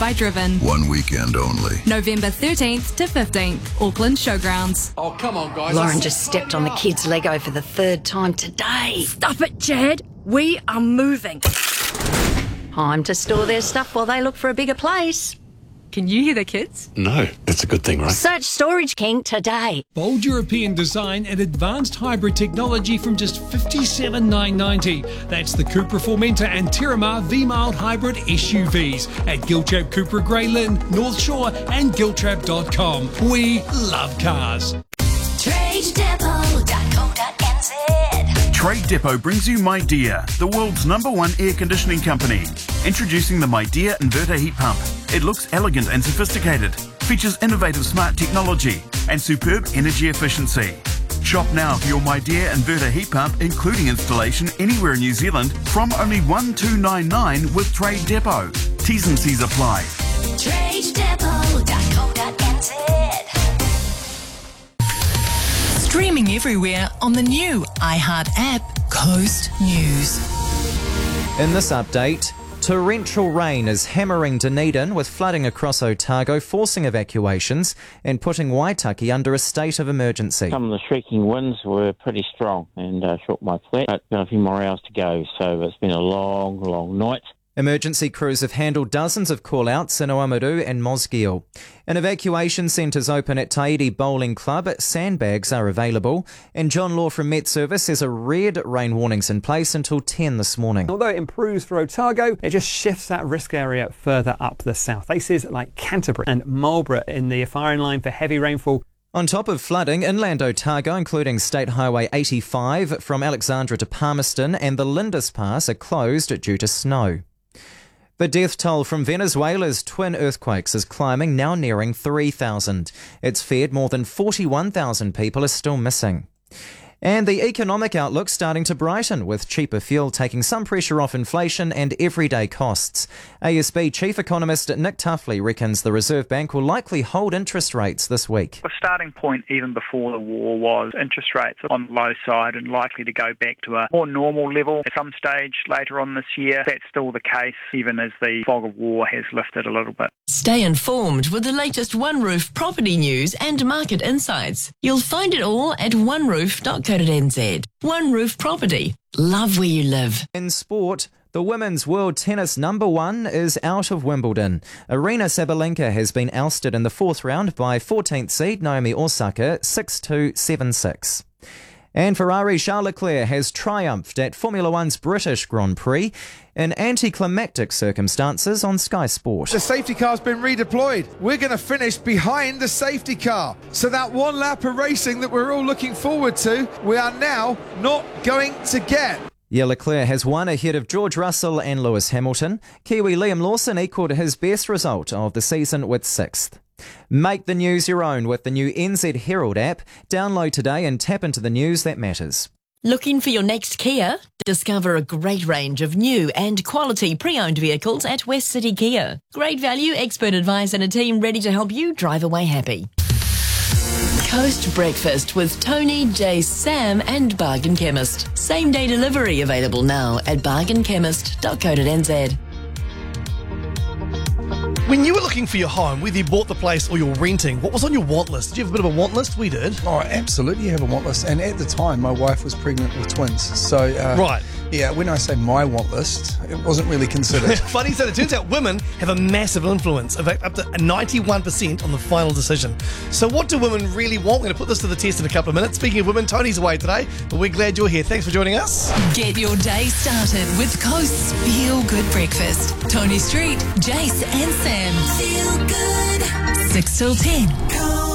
by Driven. One weekend only. November 13th to 15th, Auckland Showgrounds. Oh, come on, guys. Lauren just stepped on the kid's Lego for the third time today. Stop it, Chad. We are moving. Time to store their stuff while they look for a bigger place. Can you hear the kids? No, that's a good thing, right? Search Storage King today. Bold European design and advanced hybrid technology from just $57,990. That's the Cupra Formentor and Terramar V-Mild Hybrid SUVs at Giltrap Cupra Grey Lynn, North Shore and Giltrap.com. We love cars. TradeDepot.co.nz. Trade Depot brings you MyDear, the world's #1 air conditioning company. Introducing the MyDear inverter heat pump. It looks elegant and sophisticated, features innovative smart technology and superb energy efficiency. Shop now for your MyDear inverter heat pump, including installation anywhere in New Zealand, from only $1,299 with Trade Depot. T's and C's apply. TradeDepot.co.nz. Streaming everywhere on the new iHeart app, Coast News. In this update, torrential rain is hammering Dunedin with flooding across Otago, forcing evacuations and putting Waitaki under a state of emergency. Some of the shrieking winds were pretty strong and shook my flat. But got a few more hours to go, so it's been a long, long night. Emergency crews have handled dozens of call-outs in Oamaru and Mosgiel. An evacuation centres open at Tahiti Bowling Club. Sandbags are available. And John Law from Met Service says a red rain warning's in place until 10 this morning. Although it improves for Otago, it just shifts that risk area further up the south. Places like Canterbury and Marlborough in the firing line for heavy rainfall. On top of flooding, inland Otago, including State Highway 85 from Alexandra to Palmerston and the Lindis Pass are closed due to snow. The death toll from Venezuela's twin earthquakes is climbing, now nearing 3,000. It's feared more than 41,000 people are still missing. And the economic outlook starting to brighten, with cheaper fuel taking some pressure off inflation and everyday costs. ASB Chief Economist Nick Tuffley reckons the Reserve Bank will likely hold interest rates this week. The starting point even before the war was interest rates on the low side and likely to go back to a more normal level at some stage later on this year. That's still the case, even as the fog of war has lifted a little bit. Stay informed with the latest One Roof property news and market insights. You'll find it all at oneroof.co.nz. One Roof Property. Love where you live. In sport, the women's world tennis #1 is out of Wimbledon. Aryna Sabalenka has been ousted in the fourth round by 14th seed Naomi Osaka 6-2, 7-6. And Ferrari Charles Leclerc has triumphed at Formula One's British Grand Prix in anticlimactic circumstances on Sky Sport. The safety car's been redeployed. We're going to finish behind the safety car. So that one lap of racing that we're all looking forward to, we are now not going to get. Yeah, Leclerc has won ahead of George Russell and Lewis Hamilton. Kiwi Liam Lawson equalled his best result of the season with 6th. Make the news your own with the new NZ Herald app. Download today and tap into the news that matters. Looking for your next Kia? Discover a great range of new and quality pre-owned vehicles at West City Kia. Great value, expert advice and a team ready to help you drive away happy. Coast Breakfast with Tony, Jace, Sam and Bargain Chemist. Same day delivery available now at bargainchemist.co.nz. When you were looking for your home, whether you bought the place or you're renting, what was on your want list? Did you have a bit of a want list? We did. Oh, absolutely have a want list. And at the time, my wife was pregnant with twins. So, right. Yeah, when I say my want list, it wasn't really considered. Funny, so it turns out women have a massive influence, in fact, up to 91% on the final decision. So what do women really want? We're going to put this to the test in a couple of minutes. Speaking of women, Tony's away today, but we're glad you're here. Thanks for joining us. Get your day started with Coast's Feel Good Breakfast. Tony Street, Jace and Sam. Feel good. 6 till 10.